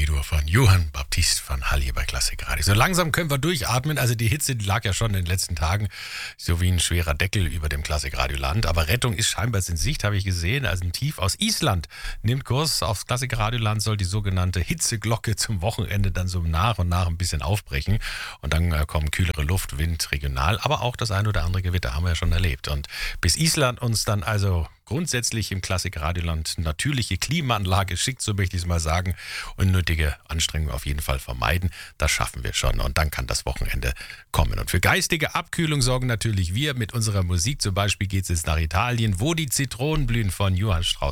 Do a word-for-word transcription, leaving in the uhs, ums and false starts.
G-Dur von Johann Baptist von Hallé bei Klassik Radio. So langsam können wir durchatmen. Also die Hitze die lag ja schon in den letzten Tagen so wie ein schwerer Deckel über dem Klassik Radio Land. Aber Rettung ist scheinbar in Sicht, habe ich gesehen. Also ein Tief aus Island nimmt Kurs aufs Klassik Radio Land, soll die sogenannte Hitzeglocke zum Wochenende dann so nach und nach ein bisschen aufbrechen. Und dann äh, kommen kühlere Luft, Wind regional, aber auch das ein oder andere Gewitter haben wir ja schon erlebt. Und bis Island uns dann also grundsätzlich im Klassik Radioland natürliche Klimaanlage schickt, so möchte ich es mal sagen, unnötige Anstrengungen auf jeden Fall vermeiden. Das schaffen wir schon und dann kann das Wochenende kommen. Und für geistige Abkühlung sorgen natürlich wir mit unserer Musik. Zum Beispiel geht es jetzt nach Italien, wo die Zitronen blühen von Johann Strauss.